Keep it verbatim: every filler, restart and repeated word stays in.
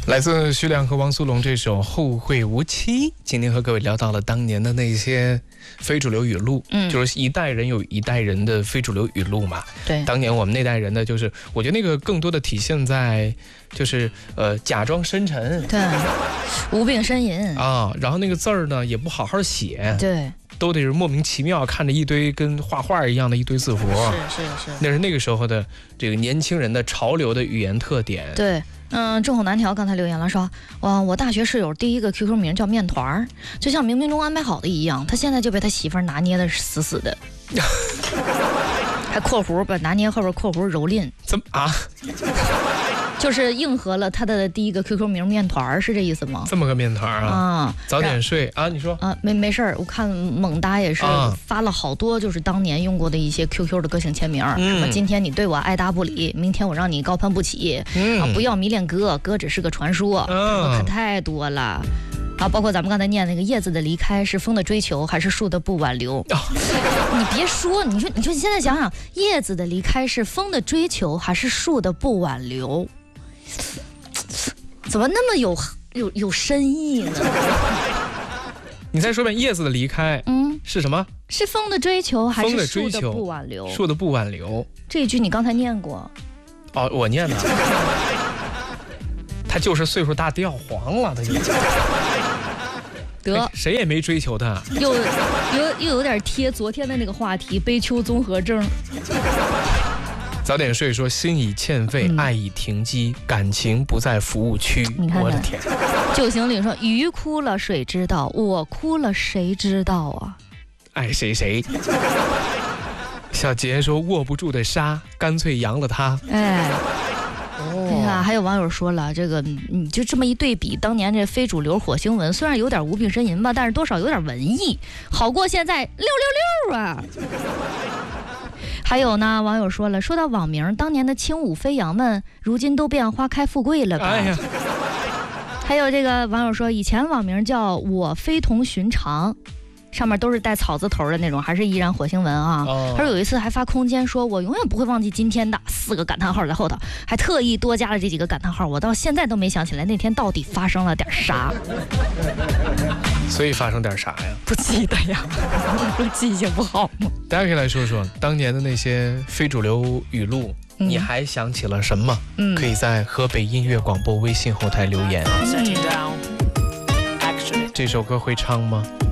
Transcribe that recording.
来自徐良和汪苏泷这首《后会无期》，今天和各位聊到了当年的那些非主流语录，嗯，就是一代人有一代人的非主流语录嘛。 对， 当年我们那代人的，就是我觉得那个更多的体现在，就是呃假装深沉， 对，无病呻吟啊，然后那个字儿呢也不好好写， 对。 都得是莫名其妙看着一堆跟画画一样的一堆字符， 是是是， 那是那个时候的这个年轻人的潮流的语言特点。 对，嗯，众口难调刚才留言了，说，哇，我大学室友第一个 Q Q 名叫面团儿，就像冥冥中安排好的一样，他现在就被他媳妇儿拿捏的死死的，还括弧把拿捏后边括弧蹂躏， 怎么啊？ 就是应和了他的第一个 Q Q 名面团，是这意思吗？ 这么个面团啊！啊，早点睡啊！你说啊，没没事儿，我看猛达也是发了好多，就是当年用过的一些 Q Q 的个性签名，嗯、什么今天你对我爱答不理，明天我让你高攀不起，嗯、啊，不要迷恋哥，哥只是个传说，嗯、我看太多了。啊，包括咱们刚才念那个叶子的离开是风的追求还是树的不挽留？哦、你别说，你说你说你现在想想，叶子的离开是风的追求还是树的不挽留？怎么那么有有有深意呢？ 你再说遍，叶子的离开，嗯，是什么？ 是风的追求还是树的不挽留？ 树的不挽留。 这一句你刚才念过。 哦，我念的。他就是岁数大掉黄了，他已经。得，谁也没追求他。 又有又有点贴昨天的那个话题，悲秋综合症。 早点睡说心已欠费，嗯、爱已停机，感情不在服务区。 你看看， 我的天！ 旧行里说鱼哭了谁知道，我哭了谁知道啊？ 爱谁谁。小杰说握不住的沙，干脆扬了它。 哎。哎呀，还有网友说了，这个你就这么一对比，当年这非主流火星文虽然有点无病呻吟吧，但是多少有点文艺，好过现在六六六啊。还有呢，网友说了，说到网名，当年的轻舞飞扬们，如今都变花开富贵了吧？哎呀，还有这个网友说，以前网名叫我非同寻常，上面都是带草字头的那种，还是依然火星文啊。哦、他说有一次还发空间说，我永远不会忘记今天的四个感叹号在后头，还特意多加了这几个感叹号，我到现在都没想起来那天到底发生了点啥。 所以发生点啥呀？ 不记得呀，不记性不好吗？ 大家可以来说说当年的那些非主流语录，嗯、你还想起了什么？嗯、可以在河北音乐广播微信后台留言。嗯、这首歌会唱吗？